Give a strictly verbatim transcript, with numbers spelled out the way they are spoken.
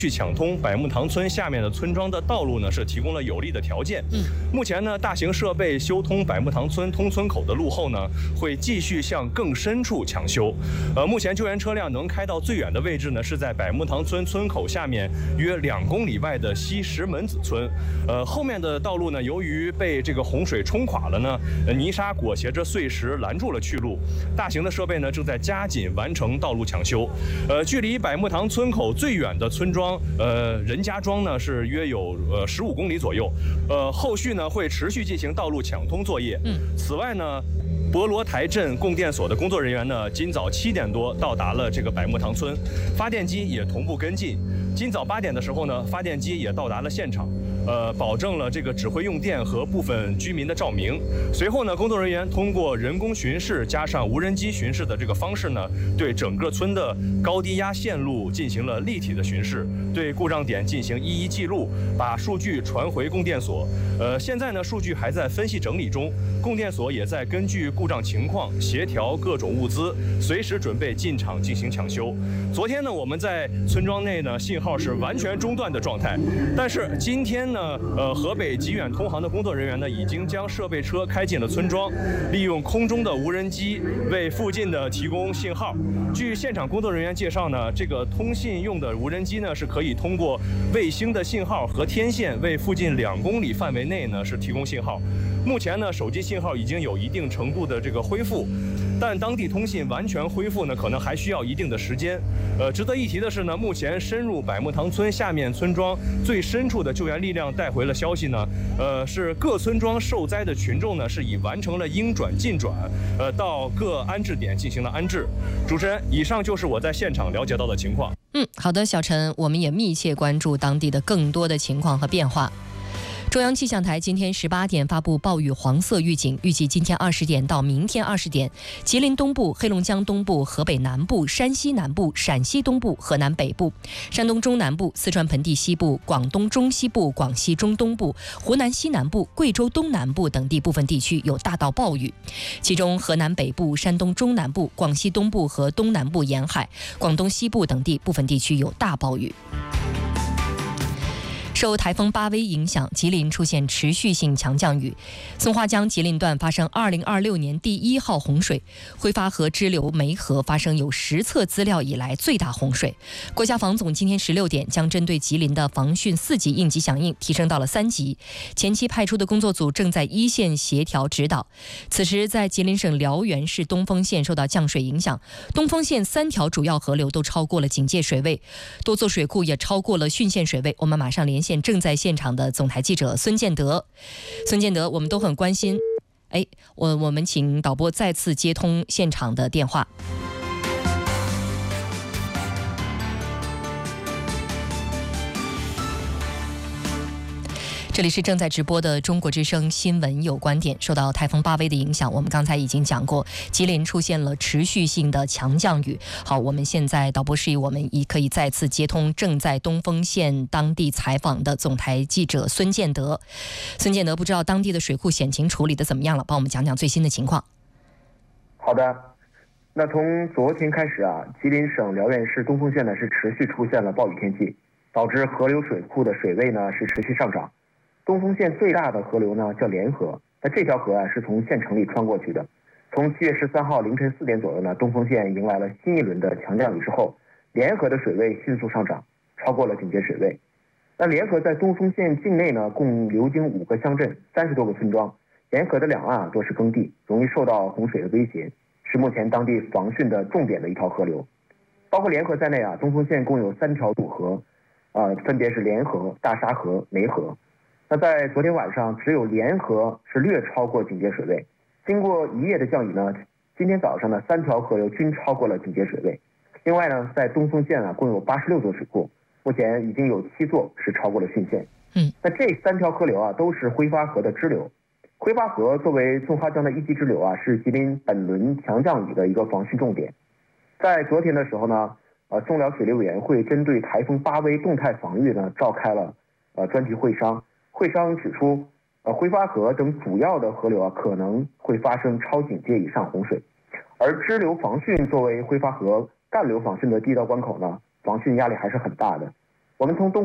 去抢通百木塘村下面的村庄的道路呢，是提供了有利的条件。嗯，目前呢，大型设备修通百木塘村通村口的路后呢，会继续向更深处抢修。呃，目前救援车辆能开到最远的位置呢，是在百木塘村村口下面约两公里外的西石门子村。呃，后面的道路呢，由于被这个洪水冲垮了呢，呃、泥沙裹挟着碎石拦住了去路。大型的设备呢，正在加紧完成道路抢修。呃，距离百木塘村口最远的村庄。呃，任家庄呢是约有呃十五公里左右，呃，后续呢会持续进行道路抢通作业。嗯，此外呢，博罗台镇供电所的工作人员呢，今早七点多到达了这个百木塘村，发电机也同步跟进。今早八点的时候呢，发电机也到达了现场。呃，保证了这个指挥用电和部分居民的照明。随后呢，工作人员通过人工巡视加上无人机巡视的这个方式呢，对整个村的高低压线路进行了立体的巡视，对故障点进行一一记录，把数据传回供电所。呃，现在呢，数据还在分析整理中，供电所也在根据故障情况协调各种物资，随时准备进场进行抢修。昨天呢，我们在村庄内呢，信号是完全中断的状态，但是今天呢，呃，河北极远通航的工作人员呢，已经将设备车开进了村庄，利用空中的无人机为附近的提供信号。据现场工作人员介绍呢，这个通信用的无人机呢，是可以通过卫星的信号和天线为附近两公里范围内呢是提供信号。目前呢，手机信号已经有一定程度的这个恢复，但当地通信完全恢复呢，可能还需要一定的时间。呃，值得一提的是呢，目前深入百木塘村下面村庄最深处的救援力量带回了消息呢，呃，是各村庄受灾的群众呢是已完成了应转尽转，呃，到各安置点进行了安置。主持人，以上就是我在现场了解到的情况。 嗯，好的，小陈，我们也密切关注当地的更多的情况和变化。中央气象台今天十八点发布暴雨黄色预警，预计今天二十点到明天二十点，吉林东部、黑龙江东部、河北南部、山西南部、陕西东部、河南北部、山东中南部、四川盆地西部、广东中西部、广西中东部、湖南西南部、贵州东南部等地部分地区有大到暴雨，其中河南北部、山东中南部、广西东部和东南部沿海、广东西部等地部分地区有大暴雨。受台风巴威影响，吉林出现持续性强降雨，松花江吉林段发生二零二六年第一号洪水，挥发河支流梅河发生有实测资料以来最大洪水。国家防总今天十六点将针对吉林的防汛四级应急响应提升到了三级，前期派出的工作组正在一线协调指导。此时，在吉林省辽源市东丰县受到降水影响，东丰县三条主要河流都超过了警戒水位，多座水库也超过了汛限水位。我们马上连线正在现场的总台记者孙建德。孙建德，我们都很关心，哎，我我们请导播再次接通现场的电话。这里是正在直播的中国之声新闻有观点。受到台风巴威的影响，我们刚才已经讲过，吉林出现了持续性的强降雨。好，我们现在导播示意我们已可以再次接通正在东丰县当地采访的总台记者孙建德。孙建德，不知道当地的水库险情处理的怎么样了？帮我们讲讲最新的情况。 好的，那从昨天开始啊，吉林省辽源市东丰县呢是持续出现了暴雨天气，导致河流水库的水位呢是持续上涨。东丰县最大的河流呢叫连河，那这条河啊是从县城里穿过去的。从七月十三号凌晨四点左右呢，东丰县迎来了新一轮的强降雨之后，连河的水位迅速上涨，超过了警戒水位。那连河在东丰县境内呢，共流经五个乡镇、三十多个村庄。连河的两岸啊多是耕地，容易受到洪水的威胁，是目前当地防汛的重点的一条河流。包括连河在内啊，东丰县共有三条主河，呃，分别是连河、大沙河、梅河。那在昨天晚上，只有连河是略超过警戒水位。经过一夜的降雨呢，今天早上呢，三条河流均超过了警戒水位。另外呢，在东丰县啊，共有八十六座水库，目前已经有七座是超过了汛限。嗯，那这三条河流啊，都是挥发河的支流。挥发河作为松花江的一级支流啊，是吉林本轮强降雨的一个防汛重点。在昨天的时候呢，呃，松辽水利委员会针对台风巴威动态防御呢，召开了呃专题会商。会商指出，呃，挥发河等主要的河流啊，可能会发生超警戒以上洪水，而支流防汛作为挥发河干流防汛的第一道关口呢，防汛压力还是很大的。 我们从东